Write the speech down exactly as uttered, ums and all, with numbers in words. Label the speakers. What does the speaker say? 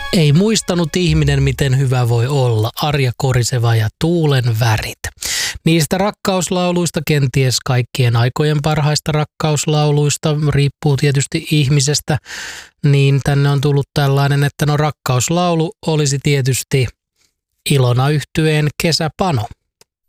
Speaker 1: Ei muistanut ihminen, miten hyvä voi olla. Arja Koriseva ja Tuulen värit. Niistä rakkauslauluista, kenties kaikkien aikojen parhaista rakkauslauluista, riippuu tietysti ihmisestä, niin tänne on tullut tällainen, että no rakkauslaulu olisi tietysti Ilona Yhtyeen Kesäpano.